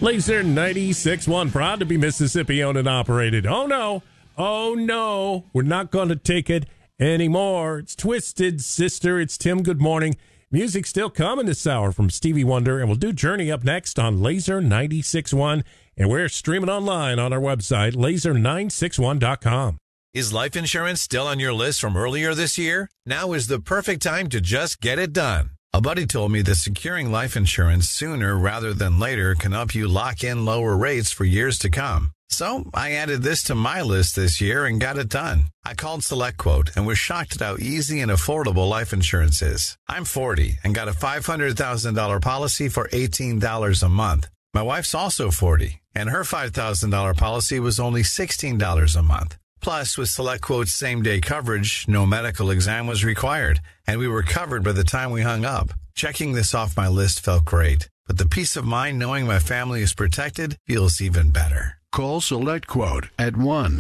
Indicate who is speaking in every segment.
Speaker 1: Laser 96.1, proud to be Mississippi owned and operated. Oh no, we're not going to take it anymore. It's Twisted Sister. It's Tim. Good morning. Music still coming this hour from Stevie Wonder, and we'll do Journey up next on Laser 96.1, and we're streaming online on our website, laser961.com.
Speaker 2: Is life insurance still on your list from earlier this year? Now is the perfect time to just get it done. A buddy told me that securing life insurance sooner rather than later can help you lock in lower rates for years to come. So I added this to my list this year and got it done. I called SelectQuote and was shocked at how easy and affordable life insurance is. I'm 40 and got a $500,000 policy for $18 a month. My wife's also 40, and her $5,000 policy was only $16 a month. Plus, with SelectQuote's same-day coverage, no medical exam was required, and we were covered by the time we hung up. Checking this off my list felt great, but the peace of mind knowing my family is protected feels even better.
Speaker 3: Call SelectQuote at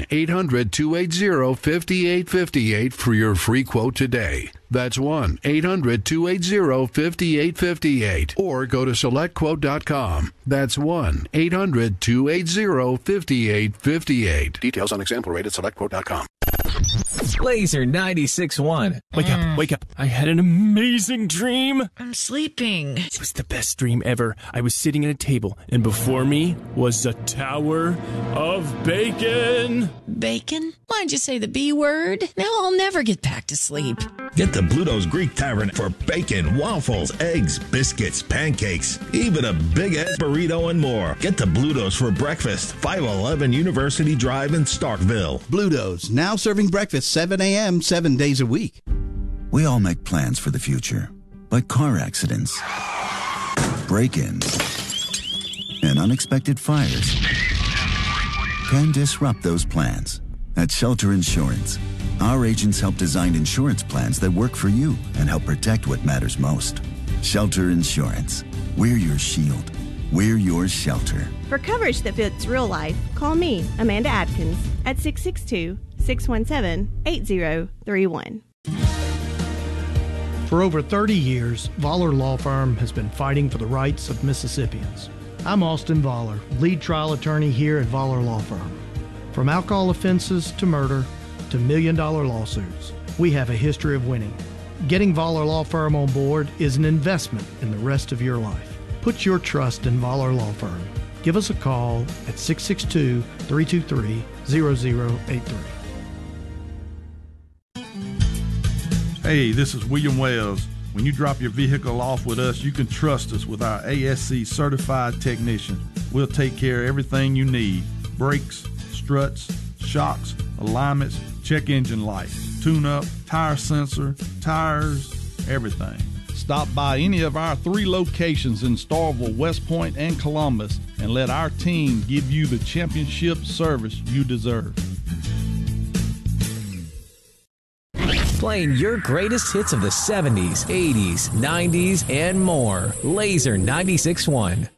Speaker 3: 1-800-280-5858 for your free quote today. That's 1-800-280-5858. Or go to SelectQuote.com. That's 1-800-280-5858. Details on example rate at SelectQuote.com.
Speaker 4: Laser 96.1.
Speaker 5: Wake up. I had an amazing dream.
Speaker 6: I'm sleeping.
Speaker 5: It was the best dream ever. I was sitting at a table, and before me was a tower of bacon.
Speaker 6: Bacon? Why'd you say the B word? Now I'll never get back to sleep.
Speaker 7: Get to Bluto's Greek Tavern for bacon, waffles, eggs, biscuits, pancakes, even a big-ass burrito and more. Get to Bluto's for breakfast, 511 University Drive in Starkville.
Speaker 8: Bluto's, now serving breakfast 7 a.m. 7 days a week.
Speaker 9: We all make plans for the future, but car accidents, break-ins, and unexpected fires can disrupt those plans. At Shelter Insurance, our agents help design insurance plans that work for you and help protect what matters most. Shelter Insurance. We're your shield. We're your shelter.
Speaker 10: For coverage that fits real life, call me, Amanda Adkins, at 662-617-8031.
Speaker 11: For over 30 years, Voller Law Firm has been fighting for the rights of Mississippians. I'm Austin Voller, lead trial attorney here at Voller Law Firm. From alcohol offenses to murder to million-dollar lawsuits, we have a history of winning. Getting Voller Law Firm on board is an investment in the rest of your life. Put your trust in Voller Law Firm. Give us a call at 662-323-0083.
Speaker 12: Hey, this is William Wells. When you drop your vehicle off with us, you can trust us with our ASC certified technician. We'll take care of everything you need. Brakes, struts, shocks, alignments, check engine light, tune-up, tire sensor, tires, everything. Stop by any of our 3 locations in Starkville, West Point, and Columbus, and let our team give you the championship service you deserve.
Speaker 4: Playing your greatest hits of the 70s, 80s, 90s, and more. Laser 96.1.